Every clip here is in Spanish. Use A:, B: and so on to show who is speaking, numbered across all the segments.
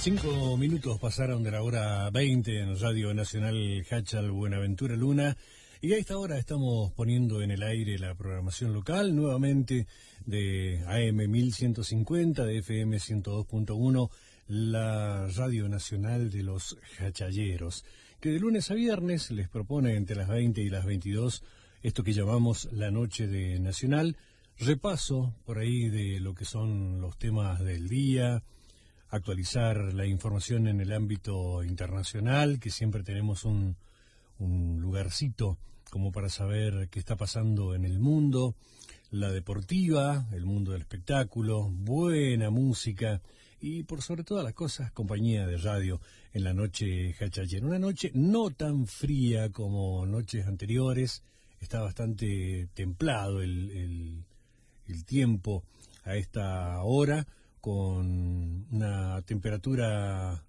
A: 5 minutos pasaron de la hora 20 en Radio Nacional Hachal Buenaventura Luna, y a esta hora estamos poniendo en el aire la programación local nuevamente de AM 1150, de FM 102.1, la Radio Nacional de los Hachalleros, que de lunes a viernes les propone entre las 20 y las 22 esto que llamamos la Noche de Nacional, repaso por ahí de lo que son los temas del día, actualizar la información en el ámbito internacional, que siempre tenemos un lugarcito como para saber qué está pasando en el mundo, la deportiva, el mundo del espectáculo, buena música y por sobre todas las cosas, compañía de radio en la noche hachallera. Una noche no tan fría como noches anteriores, está bastante templado el tiempo a esta hora, con una temperatura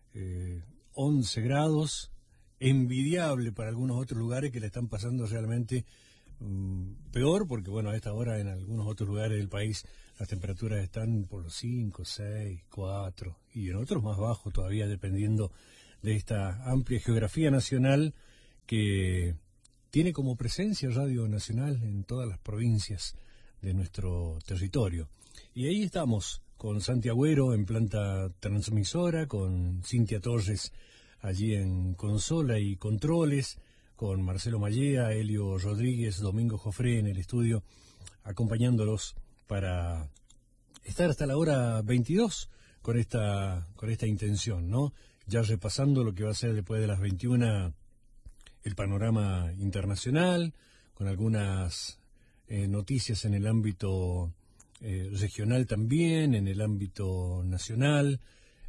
A: 11 grados, envidiable para algunos otros lugares que le están pasando realmente peor, porque bueno, a esta hora en algunos otros lugares del país las temperaturas están por los 5, 6, 4 y en otros más bajos todavía, dependiendo de esta amplia geografía nacional que tiene como presencia Radio Nacional en todas las provincias de nuestro territorio. Y ahí estamos con Santi Agüero en planta transmisora, con Cintia Torres allí en consola y controles, con Marcelo Mallea, Helio Rodríguez, Domingo Jofré en el estudio, acompañándolos para estar hasta la hora 22 con esta intención, ¿no? Ya repasando lo que va a ser después de las 21 el panorama internacional, con algunas noticias en el ámbito regional también, en el ámbito nacional.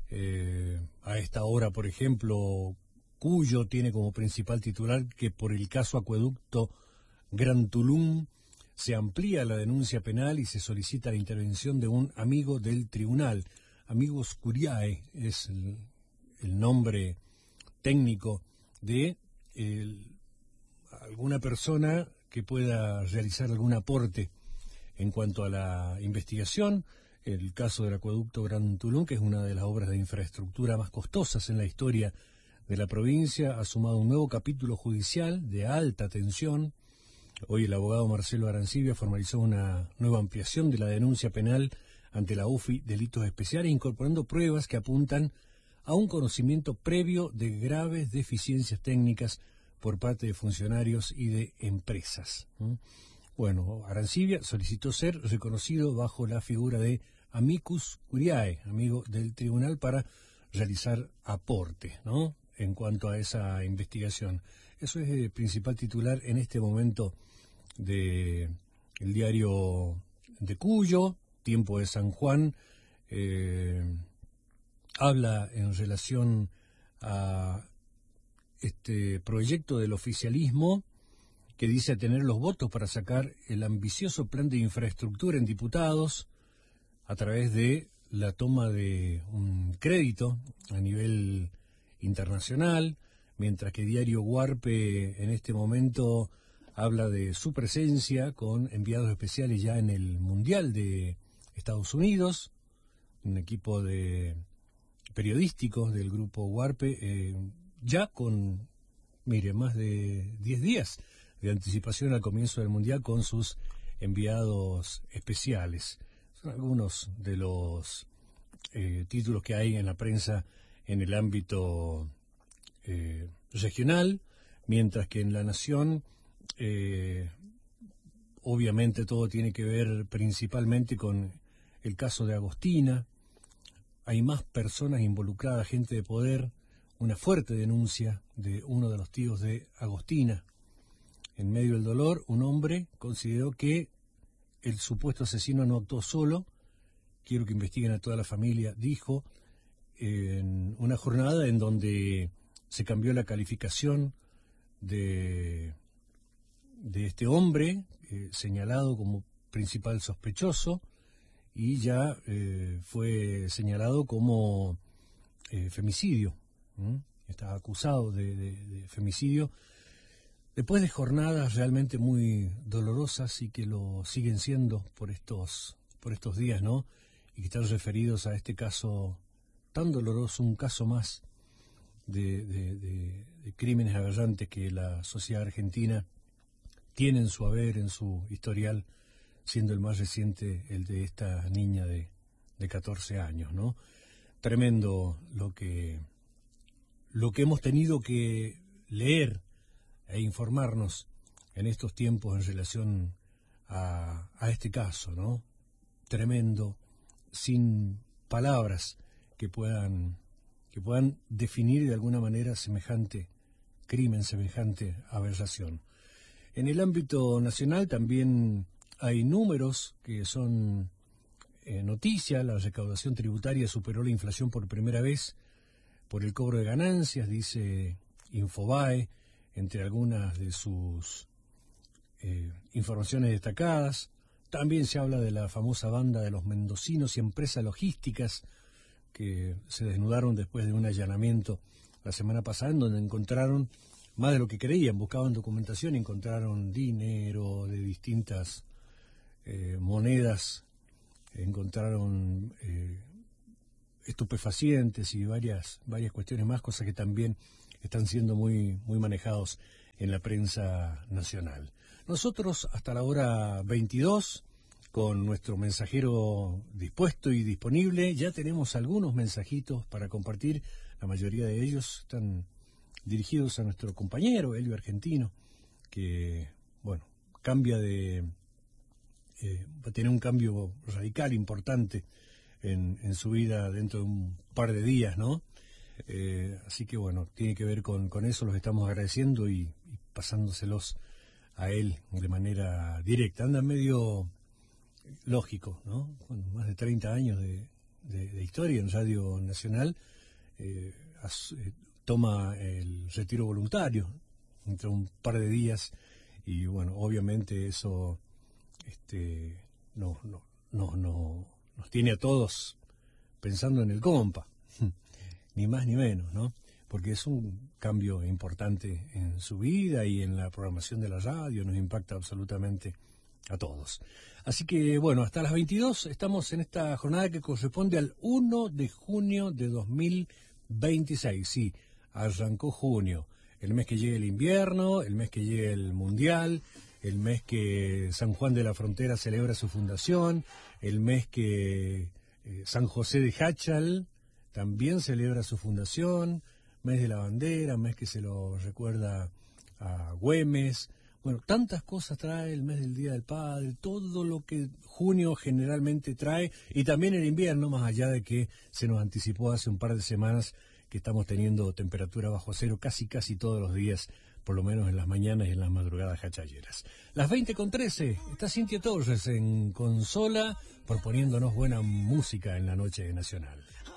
A: A esta hora, por ejemplo, Cuyo tiene como principal titular que por el caso Acueducto Gran Tulum se amplía la denuncia penal y se solicita la intervención de un amigo del tribunal. Amigos Curiae es el nombre técnico de alguna persona que pueda realizar algún aporte en cuanto a la investigación. El caso del acueducto Gran Tulum, que es una de las obras de infraestructura más costosas en la historia de la provincia, ha sumado un nuevo capítulo judicial de alta tensión. Hoy el abogado Marcelo Arancibia formalizó una nueva ampliación de la denuncia penal ante la UFI Delitos Especiales, incorporando pruebas que apuntan a un conocimiento previo de graves deficiencias técnicas por parte de funcionarios y de empresas. Bueno, Arancibia solicitó ser reconocido bajo la figura de amicus curiae, amigo del tribunal, para realizar aporte, ¿no?, en cuanto a esa investigación. Eso es el principal titular en este momento de el diario de Cuyo. Tiempo de San Juan habla en relación a este proyecto del oficialismo que dice tener los votos para sacar el ambicioso plan de infraestructura en diputados a través de la toma de un crédito a nivel internacional, mientras que Diario Guarpe en este momento habla de su presencia con enviados especiales ya en el Mundial de Estados Unidos, un equipo de periodísticos del grupo Guarpe, ya con, mire, más de 10 días de anticipación al comienzo del Mundial con sus enviados especiales. Son algunos de los títulos que hay en la prensa en el ámbito regional, mientras que en La Nación obviamente todo tiene que ver principalmente con el caso de Agostina. Hay más personas involucradas, gente de poder, una fuerte denuncia de uno de los tíos de Agostina. En medio del dolor, un hombre consideró que el supuesto asesino no actuó solo. Quiero que investiguen a toda la familia, dijo, en una jornada en donde se cambió la calificación de este hombre, señalado como principal sospechoso, y ya fue señalado como femicidio. Está acusado de femicidio, después de jornadas realmente muy dolorosas y que lo siguen siendo por estos días, ¿no? Y que están referidos a este caso tan doloroso, un caso más de crímenes aberrantes que la sociedad argentina tiene en su haber, en su historial, siendo el más reciente el de esta niña de 14 años, ¿no? Tremendo lo que hemos tenido que leer e informarnos en estos tiempos en relación a este caso, ¿no? Tremendo, sin palabras que puedan definir de alguna manera semejante crimen, semejante aberración. En el ámbito nacional también hay números que son noticia. La recaudación tributaria superó la inflación por primera vez por el cobro de ganancias, dice Infobae, entre algunas de sus informaciones destacadas. También se habla de la famosa banda de los mendocinos y empresas logísticas que se desnudaron después de un allanamiento la semana pasada, en donde encontraron más de lo que creían. Buscaban documentación y encontraron dinero de distintas monedas, encontraron estupefacientes y varias cuestiones más, cosas que también están siendo muy manejados en la prensa nacional. Nosotros hasta la hora 22, con nuestro mensajero dispuesto y disponible, ya tenemos algunos mensajitos para compartir. La mayoría de ellos están dirigidos a nuestro compañero Elio Argentino, que, bueno, va a tener un cambio radical, importante en su vida dentro de un par de días, ¿no? Así que, bueno, tiene que ver con eso. Los estamos agradeciendo y pasándoselos a él de manera directa. Anda medio lógico, ¿no? Con más de 30 años de historia en Radio Nacional, toma el retiro voluntario entre un par de días y, bueno, obviamente eso nos tiene a todos pensando en el compa, ni más ni menos, ¿no? Porque es un cambio importante en su vida y en la programación de la radio, nos impacta absolutamente a todos. Así que, bueno, hasta las 22 estamos en esta jornada que corresponde al 1 de junio de 2026. Sí, arrancó junio, el mes que llegue el invierno, el mes que llegue el mundial, el mes que San Juan de la Frontera celebra su fundación, el mes que San José de Jáchal también celebra su fundación, mes de la bandera, mes que se lo recuerda a Güemes. Bueno, tantas cosas trae el mes del Día del Padre, todo lo que junio generalmente trae, y también el invierno, más allá de que se nos anticipó hace un par de semanas que estamos teniendo temperatura bajo cero casi todos los días, por lo menos en las mañanas y en las madrugadas jachalleras. Las 20:13, está Cintia Torres en consola, proponiéndonos buena música en la noche nacional.